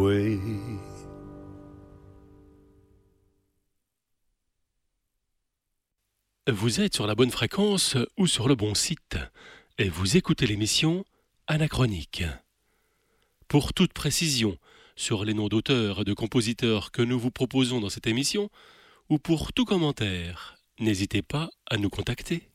Vous êtes sur la bonne fréquence ou sur le bon site et vous écoutez l'émission Anachronique. Pour toute précision sur les noms d'auteurs et de compositeurs que nous vous proposons dans cette émission ou pour tout commentaire, n'hésitez pas à nous contacter.